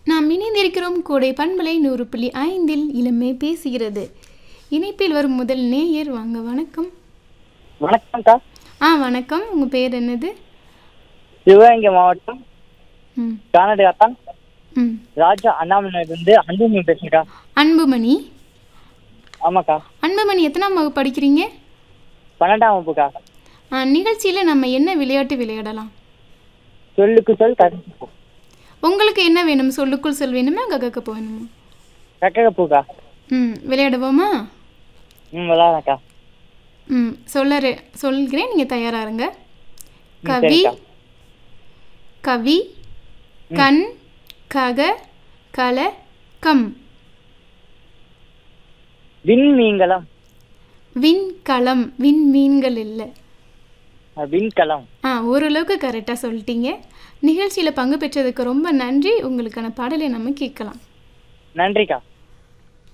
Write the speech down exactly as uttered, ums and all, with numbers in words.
நாம் இணைந்திருக்கிறோம் கோடை பண்பலை நூறு புள்ளி ஐந்தில் இளமை பேசுகிறது. இணைப்பில் வரும் முதல் நேயர் வாங்க. வணக்கம். வணக்கம்க்கா. ஆ வணக்கம். உங்கள் பேர் என்னது? சிவகங்கை மாவட்டம் ம் கானடாத்தான் ம் ராஜா அண்ணாமலையிலிருந்து அன்புமணி பேசுறேன்க்கா. அன்புமணி. ஆமாக்கா. அன்புமணி எத்தனாம் வகுப்பு படிக்கிறீங்க? பன்னெண்டாம் வகுப்புக்கா. ஆ நிகழ்ச்சியில் நம்ம என்ன விளையாட்டு விளையாடலாம்? சொல்லுக்கு சொல் கற்க உங்களுக்கு என்ன வேணும்? சொல்லுக்குள் சொல் வேணுமா கக்கப்பு வேணுமா? கக்கக பூக்கா. ம் விளையாடுவோமா? ம் விளாட்றேன்க்கா. ம் சொல்ல சொல்கிறேன், நீங்கள் தயாராக இருங்க. ம், கவி, சரிக்கா. கவி, கண், கக, கல, கம். விண்மீன்களம். விண்கலம். விண்மீன்கள் இல்லை. அஹ், விண்கலம். ஆ ஓரளவுக்கு கரெக்டாக சொல்லிட்டீங்க. நிகழ்ச்சியில் பங்கு பெற்றதுக்கு ரொம்ப நன்றி. உங்களுக்கான பாடலை நம்ம கேட்கலாம். நன்றிக்கா.